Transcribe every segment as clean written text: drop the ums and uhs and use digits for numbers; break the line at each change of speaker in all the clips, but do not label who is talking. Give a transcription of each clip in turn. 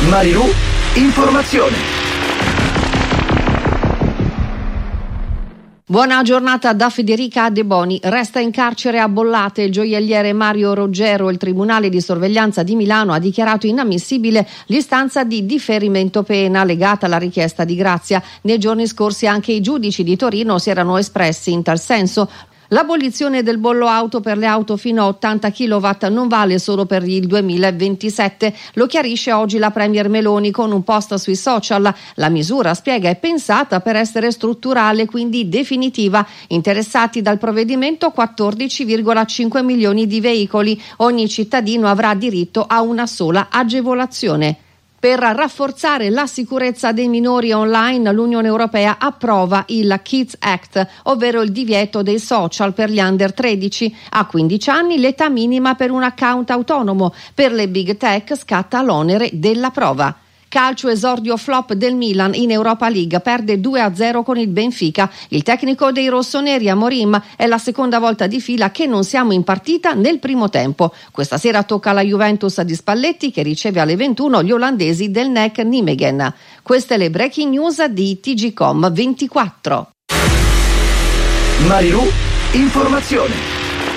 Marilù Informazione.
Buona giornata da Federica De Boni. Resta in carcere a Bollate il gioielliere Mario Roggero. Il Tribunale di Sorveglianza di Milano ha dichiarato inammissibile l'istanza di differimento pena legata alla richiesta di grazia. Nei giorni scorsi anche i giudici di Torino si erano espressi in tal senso. L'abolizione del bollo auto per le auto fino a 80 kW non vale solo per il 2027, lo chiarisce oggi la Premier Meloni con un post sui social. La misura, spiega, è pensata per essere strutturale, quindi definitiva. Interessati dal provvedimento 14,5 milioni di veicoli. Ogni cittadino avrà diritto a una sola agevolazione. Per rafforzare la sicurezza dei minori online, l'Unione Europea approva il Kids Act, ovvero il divieto dei social per gli under 13. A 15 anni l'età minima per un account autonomo. Per le big tech scatta l'onere della prova. Calcio, esordio flop del Milan in Europa League, perde 2-0 con il Benfica. Il tecnico dei rossoneri, Amorim, è la seconda volta di fila che non siamo in partita nel primo tempo. Questa sera tocca alla Juventus di Spalletti, che riceve alle 21 gli olandesi del NEC Nijmegen. Queste le breaking news di TGcom 24.
Marilù Informazione.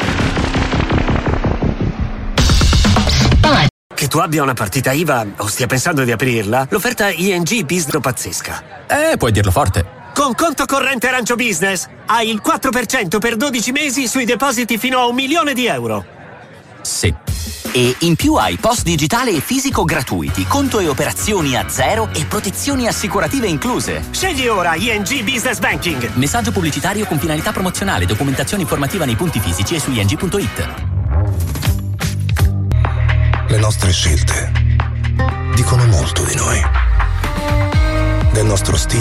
Che tu abbia una partita IVA o stia pensando di aprirla, l'offerta ING Business è pazzesca.
Puoi dirlo forte.
Con conto corrente Arancio Business hai il 4% per 12 mesi sui depositi fino a €1.000.000.
Sì.
E in più hai post digitale e fisico gratuiti, conto e operazioni a zero e protezioni assicurative incluse.
Scegli ora ING Business Banking.
Messaggio pubblicitario con finalità promozionale, documentazione informativa nei punti fisici e su ing.it.
Le nostre scelte dicono molto di noi, del nostro stile.